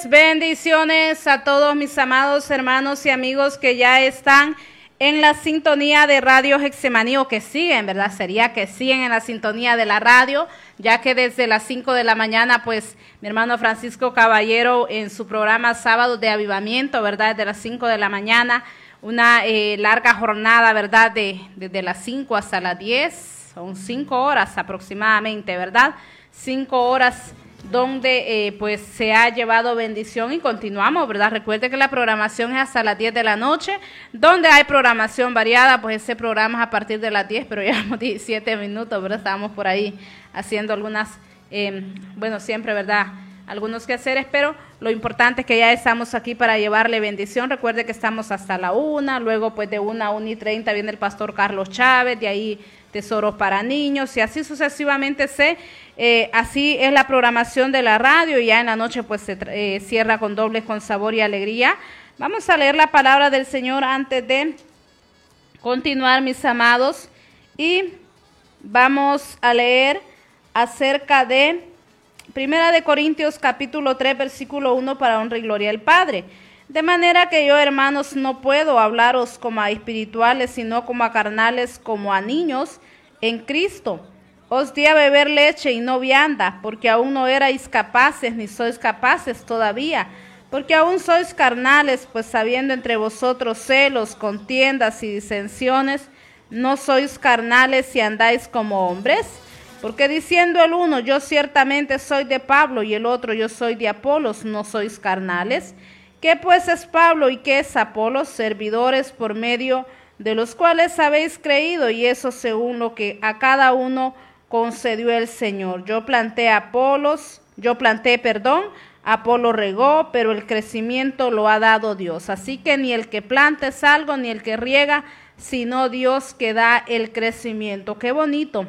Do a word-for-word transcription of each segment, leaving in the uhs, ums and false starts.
noches, bendiciones a todos mis amados hermanos y amigos que ya están en la sintonía de Radio Getsemaní, o que siguen, ¿verdad? Sería que siguen en la sintonía de la radio, ya que desde las cinco de la mañana, pues, mi hermano Francisco Caballero en su programa Sábado de Avivamiento, ¿verdad? Desde las cinco de la mañana, una eh, larga jornada, ¿verdad? De, desde las cinco hasta las diez, son cinco horas aproximadamente, ¿verdad? Cinco horas donde eh, pues se ha llevado bendición y continuamos, ¿verdad? Recuerde que la programación es hasta las diez de la noche, donde hay programación variada, pues ese programa es a partir de las diez, pero llevamos diecisiete minutos, ¿verdad? Estábamos por ahí haciendo algunas, eh, bueno, siempre, ¿verdad? Algunos quehaceres, pero lo importante es que ya estamos aquí para llevarle bendición. Recuerde que estamos hasta la una, luego pues de una a una y treinta viene el pastor Carlos Chávez, de ahí Tesoros para Niños, y así sucesivamente se, eh, así es la programación de la radio, y ya en la noche pues se eh, cierra con Dobles con Sabor y Alegría. Vamos a leer la palabra del Señor antes de continuar, mis amados, y vamos a leer acerca de Primera de Corintios capítulo tres, versículo uno, para honra y gloria al Padre. De manera que yo, hermanos, no puedo hablaros como a espirituales, sino como a carnales, como a niños en Cristo. Os di a beber leche y no vianda, porque aún no erais capaces, ni sois capaces todavía, porque aún sois carnales, pues sabiendo entre vosotros celos, contiendas y disensiones, no sois carnales y andáis como hombres. Porque diciendo el uno, yo ciertamente soy de Pablo, y el otro, yo soy de Apolos, no sois carnales. ¿Qué pues es Pablo y qué es Apolos? Servidores por medio de los cuales habéis creído, y eso según lo que a cada uno concedió el Señor. Yo planté a Apolos, yo planté, perdón, Apolo regó, pero el crecimiento lo ha dado Dios. Así que ni el que planta es algo, ni el que riega, sino Dios que da el crecimiento. Qué bonito.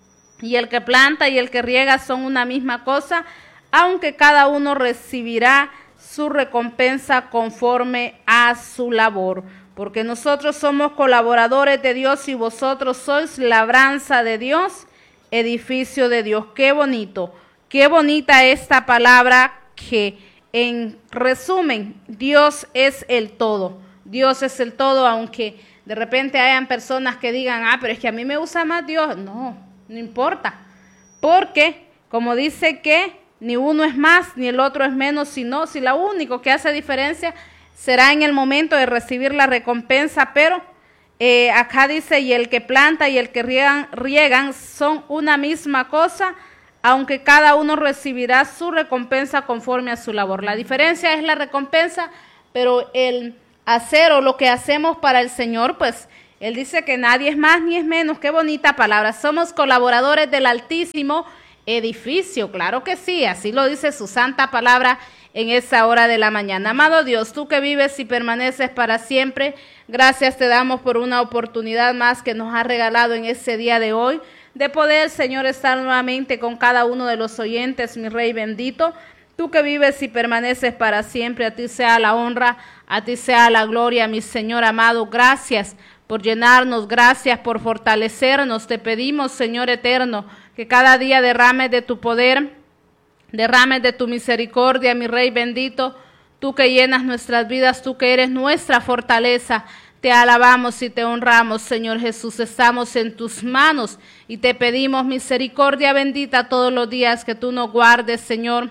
Y el que planta y el que riega son una misma cosa, aunque cada uno recibirá su recompensa conforme a su labor, porque nosotros somos colaboradores de Dios y vosotros sois labranza de Dios, edificio de Dios. Qué bonito, qué bonita esta palabra, que en resumen, Dios es el todo, Dios es el todo, aunque de repente hayan personas que digan, ah, pero es que a mí me gusta más Dios. No, no importa, porque como dice que ni uno es más, ni el otro es menos, sino si lo único que hace diferencia será en el momento de recibir la recompensa. Pero eh, acá dice, y el que planta y el que riegan, riegan son una misma cosa, aunque cada uno recibirá su recompensa conforme a su labor. La diferencia es la recompensa, pero el hacer o lo que hacemos para el Señor, pues Él dice que nadie es más ni es menos. Qué bonita palabra. Somos colaboradores del Altísimo edificio, claro que sí, así lo dice su santa palabra en esa hora de la mañana. Amado Dios, tú que vives y permaneces para siempre, gracias te damos por una oportunidad más que nos has regalado en ese día de hoy, de poder, Señor, estar nuevamente con cada uno de los oyentes, mi Rey bendito. Tú que vives y permaneces para siempre, a ti sea la honra, a ti sea la gloria, mi Señor amado. Gracias por llenarnos, gracias por fortalecernos. Te pedimos, Señor eterno, que cada día derrames de tu poder, derrames de tu misericordia, mi Rey bendito. Tú que llenas nuestras vidas, tú que eres nuestra fortaleza. Te alabamos y te honramos, Señor Jesús. Estamos en tus manos y te pedimos misericordia bendita todos los días, que tú nos guardes, Señor,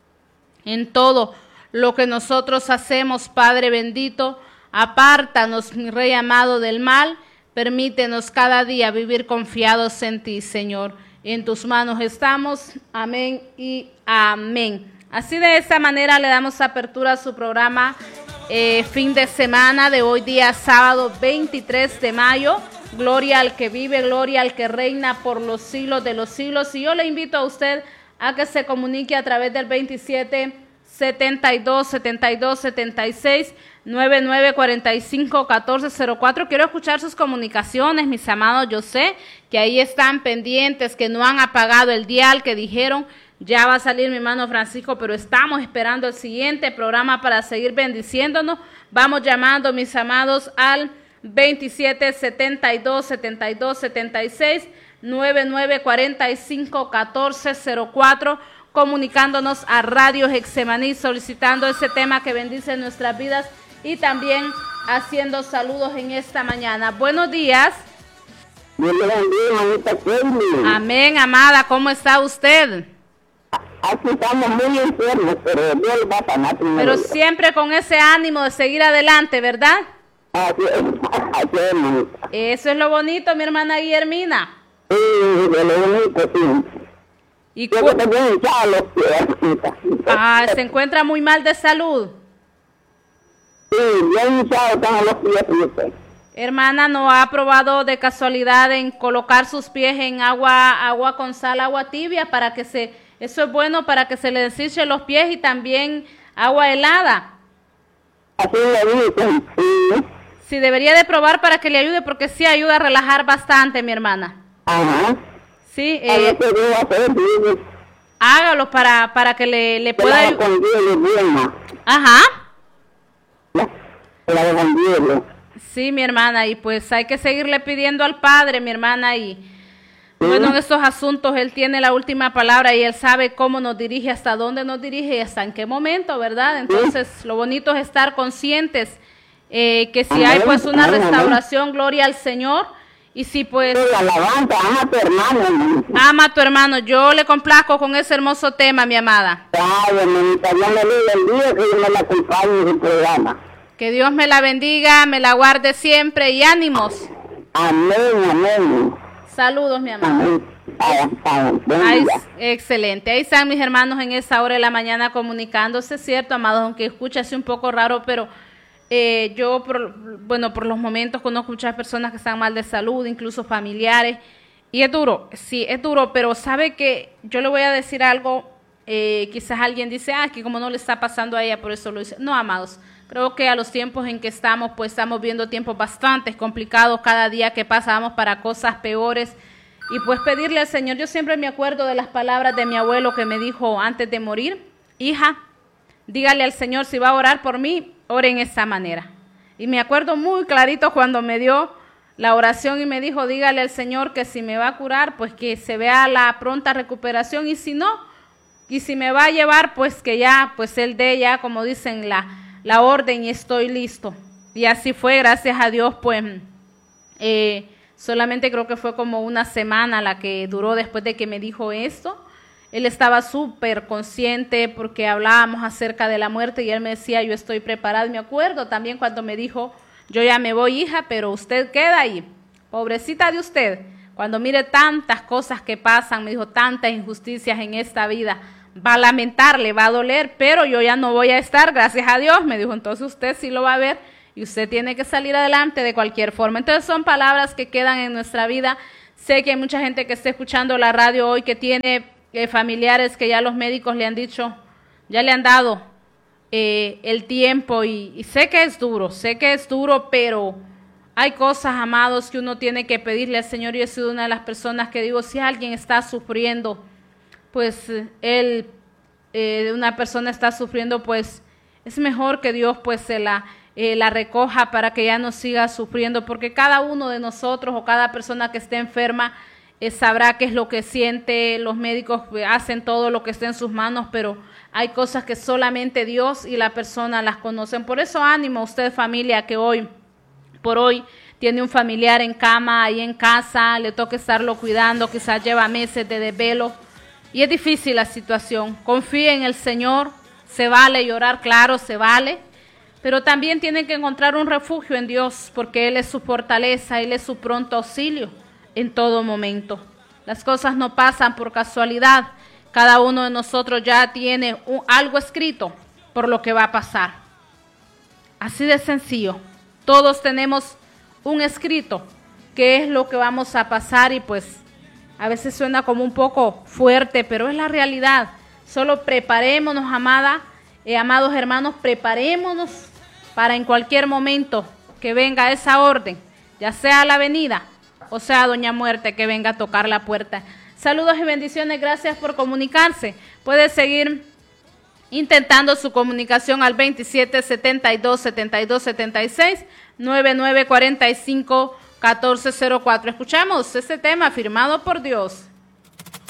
en todo lo que nosotros hacemos, Padre bendito. Apártanos, mi Rey amado, del mal. Permítenos cada día vivir confiados en ti, Señor. En tus manos estamos. Amén y amén. Así, de esta manera le damos apertura a su programa eh, fin de semana de hoy día sábado veintitrés de mayo. Gloria al que vive, gloria al que reina por los siglos de los siglos. Y yo le invito a usted a que se comunique a través del veintisiete setenta y dos, setenta y dos, setenta y seis, noventa y nueve, cuarenta y cinco, catorce cero cuatro. Quiero escuchar sus comunicaciones, mis amados. Yo sé que ahí están pendientes, que no han apagado el dial, que dijeron, ya va a salir mi hermano Francisco, pero estamos esperando el siguiente programa para seguir bendiciéndonos. Vamos llamando, mis amados, al veintisiete setenta y dos, setenta y dos, setenta y seis, noventa y nueve, cuarenta y cinco, catorce cero cuatro. comunicándonos a Radio Getsemaní, solicitando ese tema que bendice nuestras vidas y también haciendo saludos en esta mañana. Buenos días. Dios le bendiga, mamita Kelly. Amén, amada. ¿Cómo está usted? Aquí estamos muy enfermos, pero Dios va a sanar primero. Pero siempre con ese ánimo de seguir adelante, ¿verdad? Así es, así es, mamita. Eso es lo bonito, mi hermana Guillermina. Sí, de lo bonito, sí. Y Yo cu- que tengo hinchados los pies, mamita. ah, se encuentra muy mal de salud. Sí, bien hinchados están los pies, mamita. Hermana, ¿no ha probado de casualidad en colocar sus pies en agua, agua con sal, agua tibia para que se, eso es bueno para que se le deshichen los pies y también agua helada? Así le dicen, sí. Sí, debería de probar para que le ayude porque sí ayuda a relajar bastante, mi hermana. Ajá. Sí, A eh, veces voy a hacer, sí, hágalo para, para que le, le que pueda la ayudar. con hielo, bien, ma. Ajá. La, la con hielo. Sí, mi hermana, y pues hay que seguirle pidiendo al Padre, mi hermana, y bueno, en estos asuntos Él tiene la última palabra y Él sabe cómo nos dirige, hasta dónde nos dirige y hasta en qué momento, ¿verdad? Entonces, lo bonito es estar conscientes eh, que si hay pues una restauración, gloria al Señor, y si pues La alabanza, ama a tu hermano, mamita. ama a tu hermano, yo le complazco con ese hermoso tema, mi amada. Ay, hermanita, Dios le bendiga el día que yo me la acompañe en su programa. Que Dios me la bendiga, me la guarde siempre y ánimos. Amén, amén. Saludos, mi amada. Amén. Ay, ay, buen Ahí, día. excelente. Ahí están mis hermanos en esa hora de la mañana comunicándose, ¿cierto, amados? Aunque escucha así un poco raro, pero eh, yo, por, bueno, por los momentos conozco muchas personas que están mal de salud, incluso familiares, y es duro, sí, es duro, pero sabe que yo le voy a decir algo, eh, quizás alguien dice, ah, que como no le está pasando a ella, por eso lo dice. No, amados, creo que a los tiempos en que estamos, pues estamos viendo tiempos bastante complicados, cada día que pasa vamos para cosas peores, y pues pedirle al Señor, yo siempre me acuerdo de las palabras de mi abuelo que me dijo antes de morir, hija, dígale al Señor si va a orar por mí, ore en esa manera. Y me acuerdo muy clarito cuando me dio la oración y me dijo, dígale al Señor que si me va a curar, pues que se vea la pronta recuperación, y si no, y si me va a llevar, pues que ya, pues Él dé ya, como dicen, la, la orden y estoy listo. Y así fue, gracias a Dios, pues eh, solamente creo que fue como una semana la que duró después de que me dijo esto. Él estaba súper consciente porque hablábamos acerca de la muerte y él me decía, yo estoy preparado. Me acuerdo también cuando me dijo, yo ya me voy, hija, pero usted queda ahí. Pobrecita de usted, cuando mire tantas cosas que pasan, me dijo, tantas injusticias en esta vida, va a lamentar, le va a doler, pero yo ya no voy a estar, gracias a Dios. Me dijo, entonces usted sí lo va a ver y usted tiene que salir adelante de cualquier forma. Entonces son palabras que quedan en nuestra vida. Sé que hay mucha gente que está escuchando la radio hoy que tiene eh, familiares que ya los médicos le han dicho, ya le han dado eh, el tiempo y, y sé que es duro, sé que es duro, pero hay cosas, amados, que uno tiene que pedirle al Señor. Yo he sido una de las personas que digo, si alguien está sufriendo, pues él, eh, una persona está sufriendo, pues es mejor que Dios pues se la, eh, la recoja para que ya no siga sufriendo, porque cada uno de nosotros o cada persona que esté enferma eh, sabrá qué es lo que siente. Los médicos eh, hacen todo lo que esté en sus manos, pero hay cosas que solamente Dios y la persona las conocen. Por eso ánimo a usted, familia, que hoy por hoy tiene un familiar en cama, ahí en casa, le toca estarlo cuidando, quizás lleva meses de desvelo y es difícil la situación. Confíe en el Señor, se vale llorar, claro, se vale, pero también tiene que encontrar un refugio en Dios, porque Él es su fortaleza, Él es su pronto auxilio en todo momento. Las cosas no pasan por casualidad, cada uno de nosotros ya tiene un, algo escrito por lo que va a pasar. Así de sencillo, todos tenemos un escrito, que es lo que vamos a pasar, y pues a veces suena como un poco fuerte, pero es la realidad. Solo preparémonos, amada, eh, amados hermanos, preparémonos para en cualquier momento que venga esa orden, ya sea la venida o sea Doña Muerte, que venga a tocar la puerta. Saludos y bendiciones, gracias por comunicarse. Puede seguir intentando su comunicación al veintisiete setenta y dos setenta y dos setenta y seis, nueve nueve cuarenta y cinco catorce cero cuatro. Escuchamos este tema firmado por Dios.